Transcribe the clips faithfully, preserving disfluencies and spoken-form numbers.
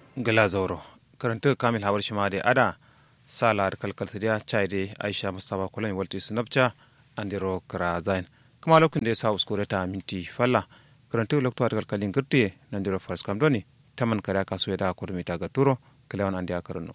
gala zauro karanta kamil hawar shi ma da ada sala da kalkalta chai de aisha mustafa kulan walti sunabcha andiro kara zain kuma lokacin da ya sa uskure ta minti falla karanta lokacin da kalkalin girtiye nandiro first kam doni taman kara kasu ya da kurmi ta gaturo kalawan andi akarno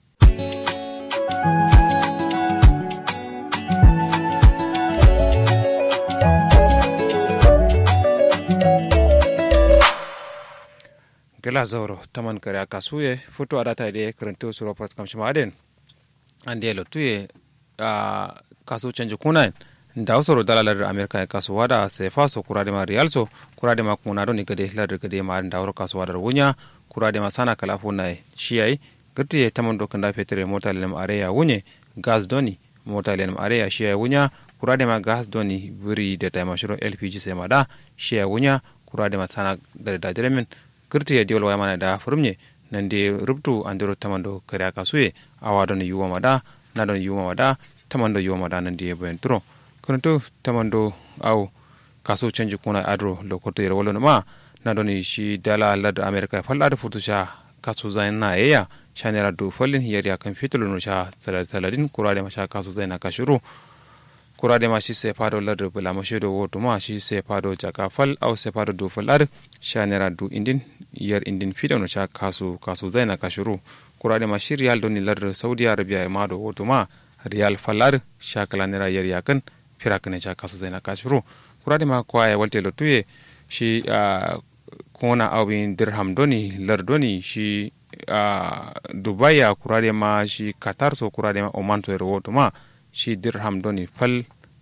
gala zauro taman kare aka suye foto adata de karanta su ropas kam shima aden ande lo tuye a kasu canje kuna da usoro dalalar amerika ya kasu wada sai faso kurade ma real so kurade ma kuna don gade lar gade ma da wuro kasu wada wunya kurade ma sana kala funa shiyai gati taman dokan da fetere mota lem areya wunye gas doni mota lem areya shiyai wunya kurade ma gas doni buri da ta mashiro lpg sai ma da shiyai wunya kurade ma sana da da diremin kirti ya diwal waya mana da furumye nan de rubtu andiro tamando kare aka suye awa don yuwa mada na don yuwa mada tamando yuwa mada nan de bayan turo kunto tamando au kaso canji kuna adro lokoto yar wala ma na don shi dala lad america falla da futusha kaso zain na eya shanera do fallin hiyar ya kan fitulu no sha saladin kurade ma sha kaso zain na kashuru kurade ma shi se fado lad bula ma shedo woto ma shi se fado jaka fal au se fado do fallar shanera do indin yar indin fido no sha kasu kasu zaina kashuru kurade ma shi riyal doni lar saudi arabia ma do woto ma riyal fallar sha kala nera yar yakan firakane sha kasu zaina kashuru kurade ma kwaye walte lo tuye shi kona awin dirham doni lar doni shi dubai ya kurade ma shi qatar so kurade ma oman to ro woto ma shi dirham doni fal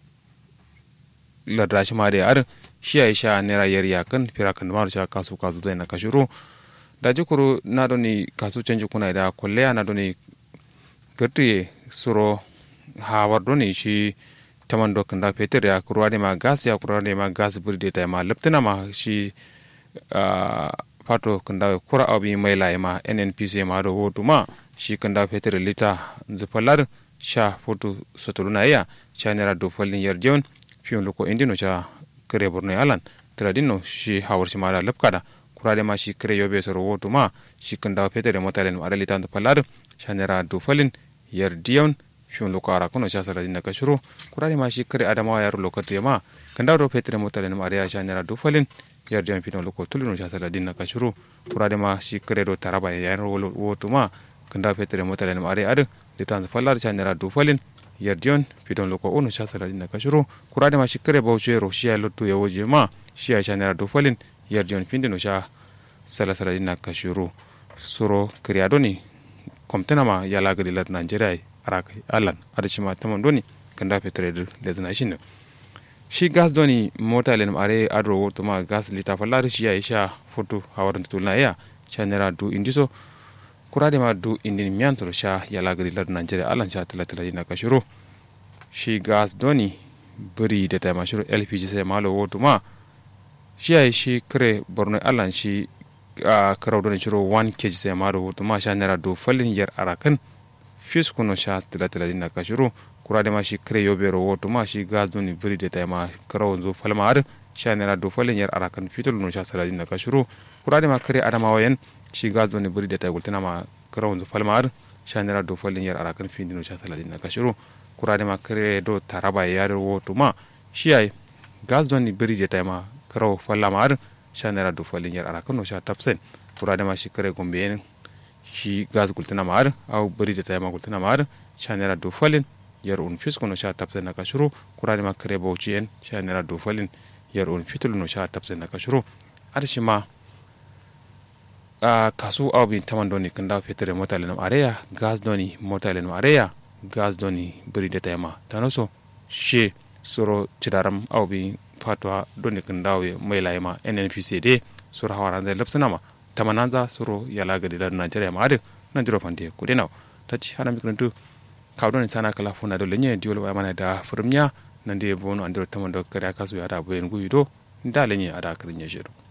lar rashi ma da ar shi ya sha nera yar yakan firakan ma sha kasu kasu zaina kashuru da jikuru na doni kasu canji kuna da kulle na doni gatti suro hawar doni shi taman dokan da fetur ya kurwa da ma gas ya kurwa da ma gas bude ta ma laptuna ma shi fato kan da kura abi mai lai ma nnpc ma do wotu ma shi kan da fetur lita zufalar sha foto sotoluna ya sha nera do fallin yarjon fiyon loko indino sha kare borno alan tradino shi hawar shi ma da lapkada kurade ma shi kare yobe soro wotu ma shi kan da fetur motalen ma dalita da fallar sha nera do fallin yardiyon fiyon loko ara kono sha saladin da kashuru kurade ma shi kare adamawa yaro lokati ma kan da do fetur motalen ma da sha nera do fallin yardiyon fiyon loko tulino sha saladin da kashuru kurade ma shi kare do taraba yaro wotu ma kan da fetur motalen ma da adu litan fallar sha nera do fallin yardiyon fiton loko onu sha saladin da kashuru kurade ma shi kare bauchi ro shi ya lotto ya woje ma shi ya sha nera do fallin yardiyon findino sha sala saladin da kashuru suro kriadoni komtena ma ya lagadi lar nigeria arakai alan adashi ma tamon doni kanda fetre de zana shin shi gas doni mota len are adro woto ma gas lita fallar shi ya sha foto hawaran tulna ya sha nera do indiso kurade ma du indin miyantor sha ya lagari lar nigeria alan sha talatala dina kashuru shi gas doni buri da ta mashuru lpg sai malo woto ma shi ai shi kare borno alan shi a karau doni shiro one kg sai malo woto ma sha nera do fallin yar arakan fis kuno sha talatala dina kashuru kurade ma shi kare yobero woto ma shi gas doni buri da ta ma karau zo falma ar sha nera do fallin yar arakan fitul no sha saladin na kashuru kurade ma kare adamawa yan shi gazo ne buri da ta gultana ma karawun zu falmar shanira do fallin yar arakan findino sha saladin na kashiru kurade ma kare do taraba yar woto ma shi ai gazo ne buri da ta ma karaw fallamar shanira do fallin yar arakan no sha tapsen kurade ma shi kare gombe yen shi gazo gultana ma au buri da ta ma gultana ma shanira do fallin yar un fisko no sha tapsen na kashiru kurade ma kare bauchi yen shanira do fallin yar un fitul no sha tapsen na kashiru arshi ma Uh, kasu abin taman doni kan da fetere motalen areya gas doni motalen areya gas doni buri da tema tanoso she soro cidaram abin fatwa doni kan dawe mai laima nnpc de soro hawaran da lapsana tamananza soro yala gadi da nigeria ma ade nan jiro fande ku denau taci hana mikrantu kawdon sana kala funa do lenye diolo wa mana da furmiya nan de bono andiro taman do kare kasu ya da boyen guido da lenye ada kirin yeshiro